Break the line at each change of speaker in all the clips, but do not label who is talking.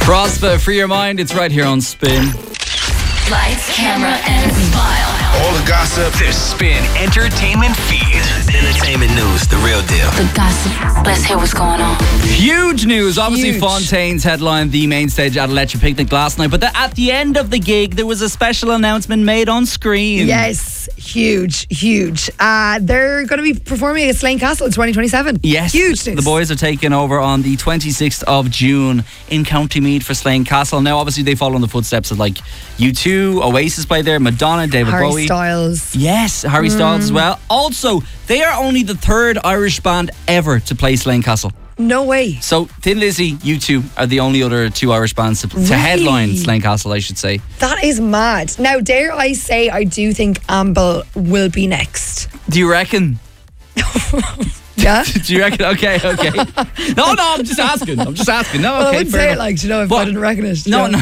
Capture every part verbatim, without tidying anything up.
Prosper, free your mind. It's right here on Spin.
Lights, camera, and smile.
All the gossip.
The Spin Entertainment Feed. Entertainment news, the real deal.
The gossip. Let's hear what's going on.
Huge news. Obviously,
Huge.
Fontaines headlined the main stage at Electric Picnic last night. But the, at the end of the gig, there was a special announcement made on screen.
Yes, huge, huge. Uh, they're going to be performing at Slane Castle in twenty twenty-seven.
Yes,
huge news.
The boys are taking over on the twenty-sixth of June in County Meath for Slane Castle. Now, obviously, they follow in the footsteps of like U two, Oasis play there, Madonna, David
Harry
Bowie.
Styles.
Yes, Harry mm. Styles as well. Also, they are only the third Irish band ever to play Slane Castle.
No way.
So, Thin Lizzy, U two are the only other two Irish bands to, to
really?
headline Slane Castle, I should say.
That is mad. Now, dare I say, I do think Amble will be next.
Do you reckon?
Yeah?
Do you reckon? Okay, okay. No, no, I'm just asking. I'm just asking. No, okay.
Well, I wouldn't say
enough.
it like, you know, if
what?
I didn't reckon it.
No,
know?
no.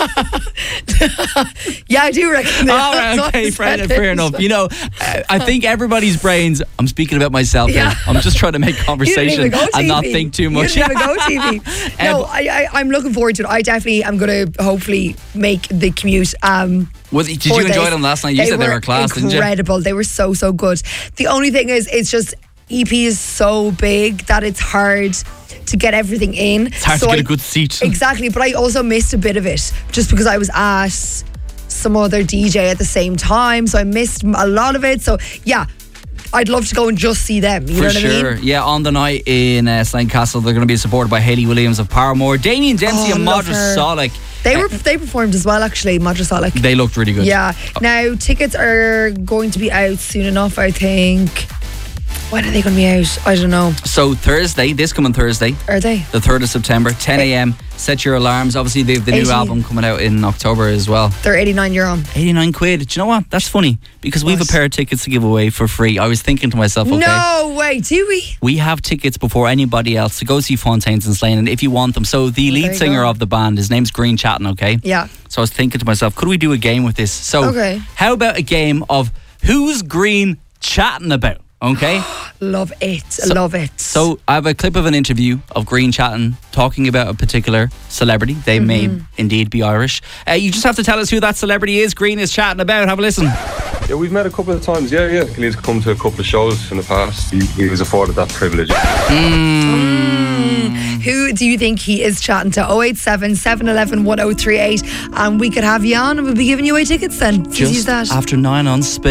Yeah, I do reckon it.
All right, okay, fair, fair enough. You know, I think everybody's brains, I'm speaking about myself
yeah.
here. I'm just trying to make conversation and not think too much.
You didn't even go T V. No, I, I, I'm looking forward to it. I definitely am going to hopefully make the commute. Um,
Was it, did you enjoy
this.
them last night? You
they
said they were class, didn't you?
Incredible. They were so, so good. The only thing is, it's just E P is so big that it's hard to get everything in.
It's hard
so
to get
I,
a good seat.
Exactly, but I also missed a bit of it just because I was at some other D J at the same time, so I missed a lot of it. So yeah, I'd love to go and just see them. You
For
know what
sure.
I mean?
Yeah, on the night in uh, Slane Castle, they're going to be supported by Hayley Williams of Paramore, Damien Dempsey
Oh,
and
love
Madra
her.
Solik.
They were they performed as well, actually. Madra Solik.
They looked really good.
Yeah. Now tickets are going to be out soon enough, I think. When are they going to be out? I don't know.
So Thursday, this coming Thursday,
Are they?
the third of September, ten a.m. Set your alarms. Obviously, they have the new
eighty
album coming out in October as well.
They're eighty-nine euro.
eighty-nine quid. Do you know what? That's funny because we have a
What?
pair of tickets to give away for free. I was thinking to myself, okay,
No way, do we?
we have tickets before anybody else to go see Fontaines and Slane, and if you want them. So the
there
lead
you
singer
go.
of the band, his name's Green Chatton, okay?
Yeah.
So I was thinking to myself, could we do a game with this? So
Okay.
how about a game of who's Green chatting about? Okay?
Love it.
So-
Love it.
So I have a clip of an interview of Green Chatton talking about a particular celebrity. They may indeed be Irish. Uh, you just have to tell us who that celebrity is Green is chatting about. Have a listen.
Yeah, we've met a couple of times. Yeah, yeah. He's come to a couple of shows in the past. He, he was afforded that privilege.
Who do you think he is chatting to? oh eight seven, seven one one, one oh three eight. And we could have you on and we'll be giving you away tickets then. Just
Just
that.
after nine on Spin.